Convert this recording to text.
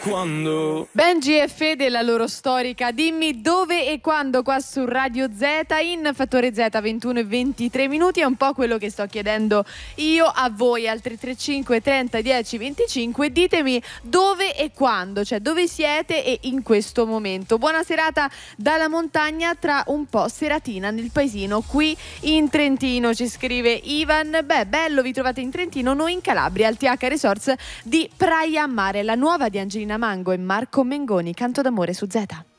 quando. Benji e Fede, la loro storica Dimmi dove e quando qua su Radio Z in Fattore Z 21 e 23 minuti. È un po' quello che sto chiedendo io a voi al 335 30 10 25. Ditemi dove e quando, cioè dove siete e in questo momento. Buona serata dalla montagna, tra un po' seratina nel paesino qui in Trentino, ci scrive Ivan. Beh, bello, vi trovate in Trentino, noi in Calabria al TH Resorts di Praia a Mare, la nuova di Angelina Mango e Marco Mengoni. Canto d'amore su Z.